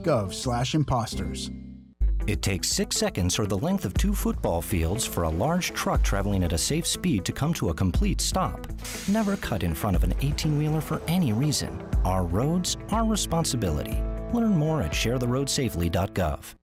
safety.gov/imposters. It takes 6 seconds or the length of 2 football fields for a large truck traveling at a safe speed to come to a complete stop. Never cut in front of an 18-wheeler for any reason. Our roads, our responsibility. Learn more at sharetheroadsafely.gov.